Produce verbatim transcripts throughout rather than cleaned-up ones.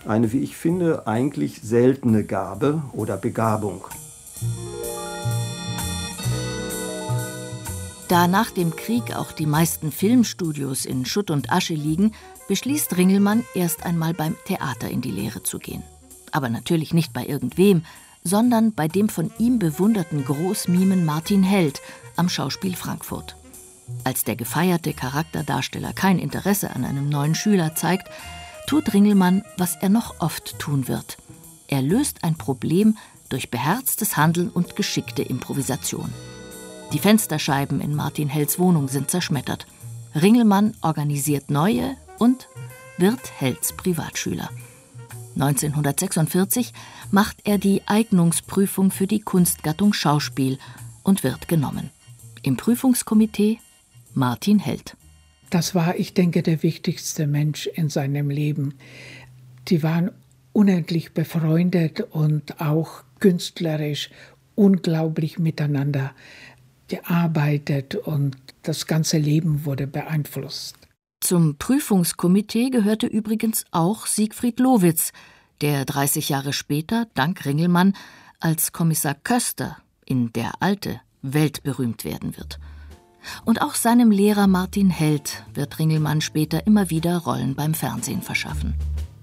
Eine, wie ich finde, eigentlich seltene Gabe oder Begabung. Da nach dem Krieg auch die meisten Filmstudios in Schutt und Asche liegen, beschließt Ringelmann, erst einmal beim Theater in die Lehre zu gehen. Aber natürlich nicht bei irgendwem, sondern bei dem von ihm bewunderten Großmimen Martin Held am Schauspiel Frankfurt. Als der gefeierte Charakterdarsteller kein Interesse an einem neuen Schüler zeigt, tut Ringelmann, was er noch oft tun wird. Er löst ein Problem durch beherztes Handeln und geschickte Improvisation. Die Fensterscheiben in Martin Helds Wohnung sind zerschmettert. Ringelmann organisiert neue und wird Helds Privatschüler. neunzehnhundertsechsundvierzig macht er die Eignungsprüfung für die Kunstgattung Schauspiel und wird genommen. Im Prüfungskomitee Martin Held. Das war, ich denke, der wichtigste Mensch in seinem Leben. Die waren unendlich befreundet und auch künstlerisch unglaublich miteinander gearbeitet und das ganze Leben wurde beeinflusst. Zum Prüfungskomitee gehörte übrigens auch Siegfried Lowitz, der dreißig Jahre später, dank Ringelmann, als Kommissar Köster in Der Alte weltberühmt werden wird. Und auch seinem Lehrer Martin Held wird Ringelmann später immer wieder Rollen beim Fernsehen verschaffen.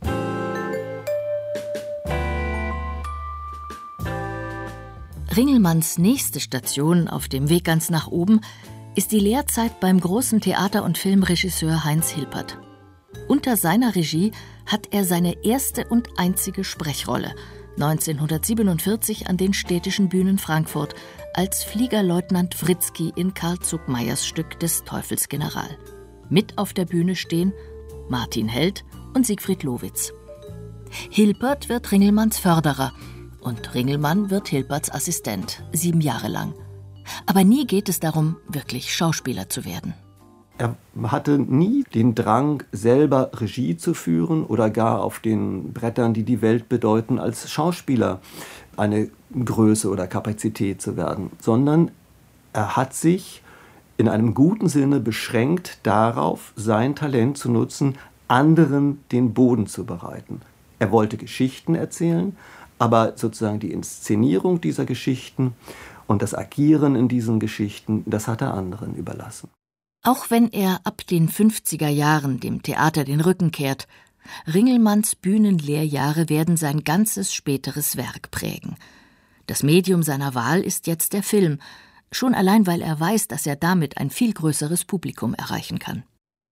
Ringelmanns nächste Station auf dem Weg ganz nach oben ist die Lehrzeit beim großen Theater- und Filmregisseur Heinz Hilpert. Unter seiner Regie hat er seine erste und einzige Sprechrolle neunzehnhundertsiebenundvierzig an den Städtischen Bühnen Frankfurt als Fliegerleutnant Writzky in Karl Zuckmayers Stück des Teufelsgeneral. Mit auf der Bühne stehen Martin Held und Siegfried Lowitz. Hilpert wird Ringelmanns Förderer und Ringelmann wird Hilperts Assistent, sieben Jahre lang. Aber nie geht es darum, wirklich Schauspieler zu werden. Er hatte nie den Drang, selber Regie zu führen oder gar auf den Brettern, die die Welt bedeuten, als Schauspieler eine Größe oder Kapazität zu werden, sondern er hat sich in einem guten Sinne beschränkt darauf, sein Talent zu nutzen, anderen den Boden zu bereiten. Er wollte Geschichten erzählen, aber sozusagen die Inszenierung dieser Geschichten und das Agieren in diesen Geschichten, das hat er anderen überlassen. Auch wenn er ab den fünfziger Jahren dem Theater den Rücken kehrt, Ringelmanns Bühnenlehrjahre werden sein ganzes späteres Werk prägen. Das Medium seiner Wahl ist jetzt der Film, schon allein weil er weiß, dass er damit ein viel größeres Publikum erreichen kann.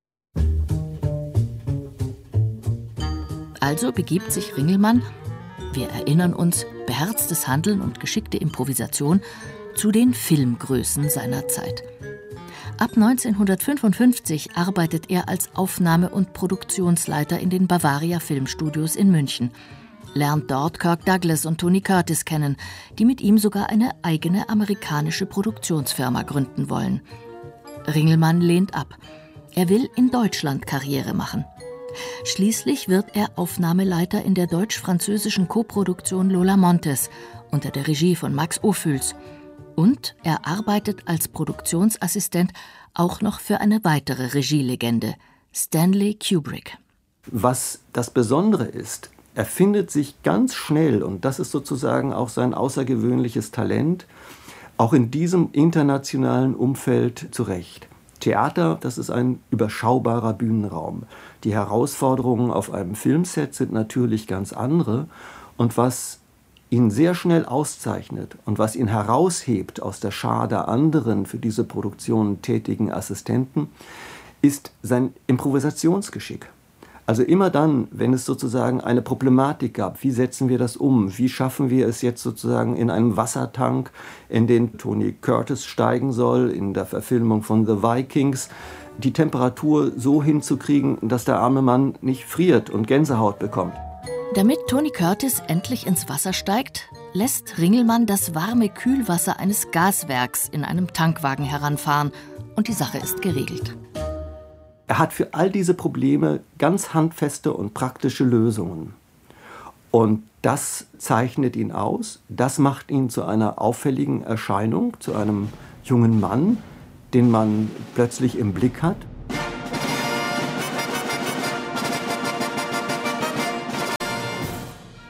Also begibt sich Ringelmann, wir erinnern uns, beherztes Handeln und geschickte Improvisation, zu den Filmgrößen seiner Zeit. Ab neunzehnhundertfünfundfünfzig arbeitet er als Aufnahme- und Produktionsleiter in den Bavaria Filmstudios in München, lernt dort Kirk Douglas und Tony Curtis kennen, die mit ihm sogar eine eigene amerikanische Produktionsfirma gründen wollen. Ringelmann lehnt ab. Er will in Deutschland Karriere machen. Schließlich wird er Aufnahmeleiter in der deutsch-französischen Koproduktion Lola Montes unter der Regie von Max Ophüls. Und er arbeitet als Produktionsassistent auch noch für eine weitere Regielegende, Stanley Kubrick. Was das Besondere ist, er findet sich ganz schnell, und das ist sozusagen auch sein außergewöhnliches Talent, auch in diesem internationalen Umfeld zurecht. Theater, das ist ein überschaubarer Bühnenraum. Die Herausforderungen auf einem Filmset sind natürlich ganz andere. Und was ihn sehr schnell auszeichnet und was ihn heraushebt aus der Schar der anderen für diese Produktion tätigen Assistenten, ist sein Improvisationsgeschick. Also immer dann, wenn es sozusagen eine Problematik gab, wie setzen wir das um, wie schaffen wir es jetzt sozusagen in einem Wassertank, in den Tony Curtis steigen soll, in der Verfilmung von The Vikings, die Temperatur so hinzukriegen, dass der arme Mann nicht friert und Gänsehaut bekommt. Damit Tony Curtis endlich ins Wasser steigt, lässt Ringelmann das warme Kühlwasser eines Gaswerks in einem Tankwagen heranfahren und die Sache ist geregelt. Er hat für all diese Probleme ganz handfeste und praktische Lösungen. Und das zeichnet ihn aus, das macht ihn zu einer auffälligen Erscheinung, zu einem jungen Mann, den man plötzlich im Blick hat.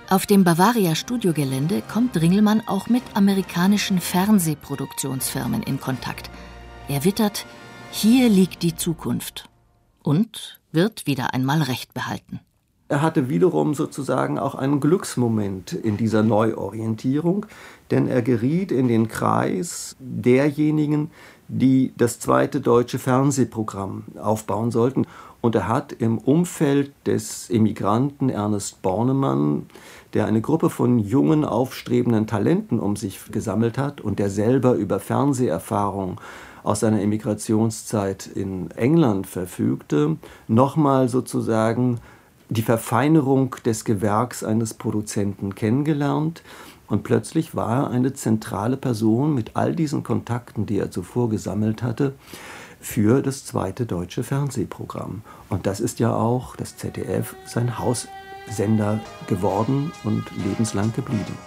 Auf dem Bavaria-Studiogelände kommt Ringelmann auch mit amerikanischen Fernsehproduktionsfirmen in Kontakt. Er wittert, hier liegt die Zukunft. Und wird wieder einmal Recht behalten. Er hatte wiederum sozusagen auch einen Glücksmoment in dieser Neuorientierung, denn er geriet in den Kreis derjenigen, die das zweite deutsche Fernsehprogramm aufbauen sollten. Und er hat im Umfeld des Emigranten Ernest Bornemann, der eine Gruppe von jungen, aufstrebenden Talenten um sich gesammelt hat und der selber über Fernseherfahrung aus seiner Emigrationszeit in England verfügte, nochmal sozusagen die Verfeinerung des Gewerks eines Produzenten kennengelernt. Und plötzlich war er eine zentrale Person mit all diesen Kontakten, die er zuvor gesammelt hatte, für das zweite deutsche Fernsehprogramm. Und das ist ja auch das Z D F sein Haussender geworden und lebenslang geblieben.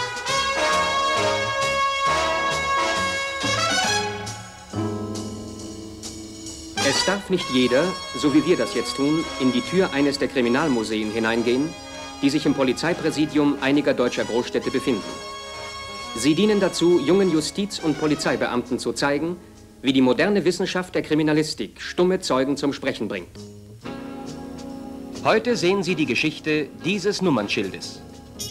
Es darf nicht jeder, so wie wir das jetzt tun, in die Tür eines der Kriminalmuseen hineingehen, die sich im Polizeipräsidium einiger deutscher Großstädte befinden. Sie dienen dazu, jungen Justiz- und Polizeibeamten zu zeigen, wie die moderne Wissenschaft der Kriminalistik stumme Zeugen zum Sprechen bringt. Heute sehen Sie die Geschichte dieses Nummernschildes.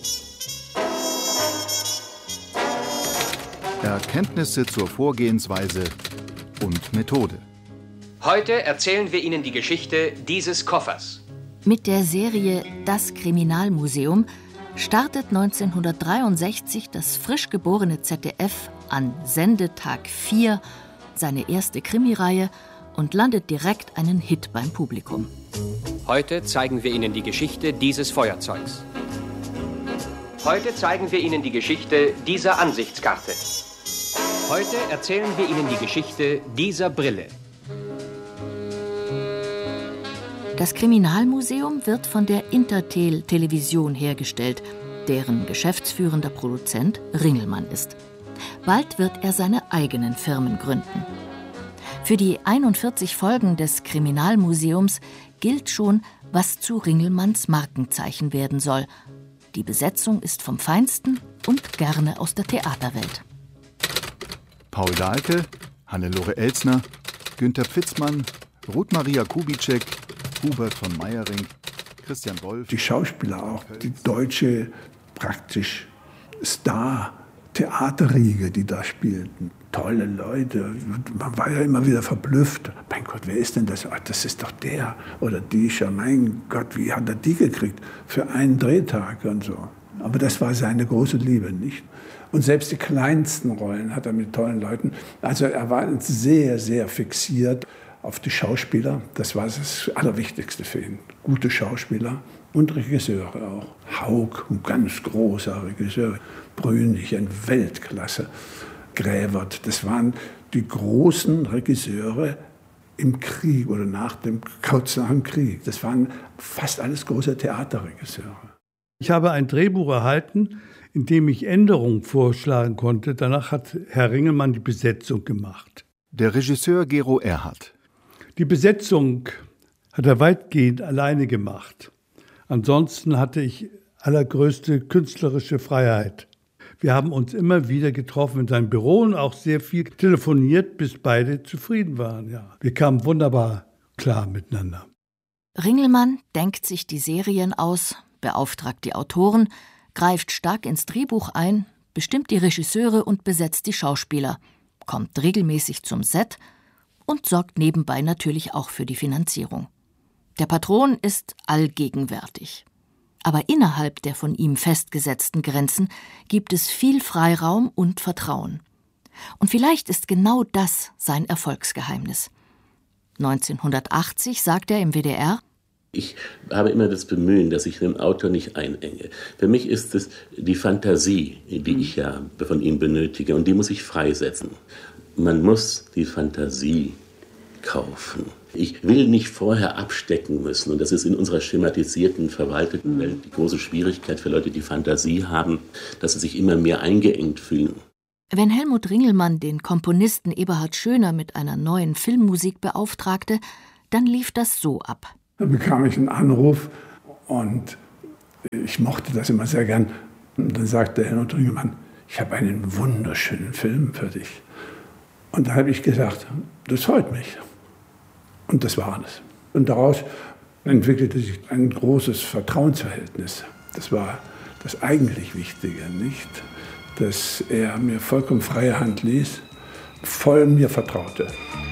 Erkenntnisse zur Vorgehensweise und Methode. Heute erzählen wir Ihnen die Geschichte dieses Koffers. Mit der Serie Das Kriminalmuseum startet neunzehnhundertdreiundsechzig das frisch geborene Z D F an Sendetag vier seine erste Krimireihe und landet direkt einen Hit beim Publikum. Heute zeigen wir Ihnen die Geschichte dieses Feuerzeugs. Heute zeigen wir Ihnen die Geschichte dieser Ansichtskarte. Heute erzählen wir Ihnen die Geschichte dieser Brille. Das Kriminalmuseum wird von der Intertel Television hergestellt, deren geschäftsführender Produzent Ringelmann ist. Bald wird er seine eigenen Firmen gründen. Für die einundvierzig Folgen des Kriminalmuseums gilt schon, was zu Ringelmanns Markenzeichen werden soll. Die Besetzung ist vom Feinsten und gerne aus der Theaterwelt. Paul Dahlke, Hannelore Elsner, Günter Pfitzmann, Ruth Maria Kubitschek, Hubert von Meyering, Christian Wolf. Die Schauspieler auch, die deutsche praktisch Star-Theaterriege, die da spielten. Tolle Leute, man war ja immer wieder verblüfft. Mein Gott, wer ist denn das? Ach, das ist doch der oder die. Mein Gott, wie hat er die gekriegt? Für einen Drehtag und so. Aber das war seine große Liebe, nicht? Und selbst die kleinsten Rollen hat er mit tollen Leuten. Also er war sehr, sehr fixiert auf die Schauspieler. Das war das Allerwichtigste für ihn. Gute Schauspieler und Regisseure auch. Haug, ein ganz großer Regisseur. Brünig, ein Weltklasse. Grävert, das waren die großen Regisseure im Krieg oder nach dem, kurz nach dem Krieg. Das waren fast alles große Theaterregisseure. Ich habe ein Drehbuch erhalten, in dem ich Änderungen vorschlagen konnte. Danach hat Herr Ringelmann die Besetzung gemacht. Der Regisseur Gero Erhardt. Die Besetzung hat er weitgehend alleine gemacht. Ansonsten hatte ich allergrößte künstlerische Freiheit. Wir haben uns immer wieder getroffen in seinem Büro und auch sehr viel telefoniert, bis beide zufrieden waren. Ja. Wir kamen wunderbar klar miteinander. Ringelmann denkt sich die Serien aus, beauftragt die Autoren, greift stark ins Drehbuch ein, bestimmt die Regisseure und besetzt die Schauspieler, kommt regelmäßig zum Set und sorgt nebenbei natürlich auch für die Finanzierung. Der Patron ist allgegenwärtig. Aber innerhalb der von ihm festgesetzten Grenzen gibt es viel Freiraum und Vertrauen. Und vielleicht ist genau das sein Erfolgsgeheimnis. neunzehnhundertachtzig sagt er im W D R: Ich habe immer das Bemühen, dass ich den Autor nicht einenge. Für mich ist es die Fantasie, die ich ja von ihm benötige, und die muss ich freisetzen. Man muss die Fantasie kaufen. Ich will nicht vorher abstecken müssen. Und das ist in unserer schematisierten, verwalteten Welt die große Schwierigkeit für Leute, die Fantasie haben, dass sie sich immer mehr eingeengt fühlen. Wenn Helmut Ringelmann den Komponisten Eberhard Schöner mit einer neuen Filmmusik beauftragte, dann lief das so ab. Da bekam ich einen Anruf und ich mochte das immer sehr gern. Und dann sagte Helmut Ringelmann, ich habe einen wunderschönen Film für dich. Und da habe ich gesagt, das freut mich. Und das war alles. Und daraus entwickelte sich ein großes Vertrauensverhältnis. Das war das eigentlich Wichtige, nicht? Dass er mir vollkommen freie Hand ließ, voll mir vertraute.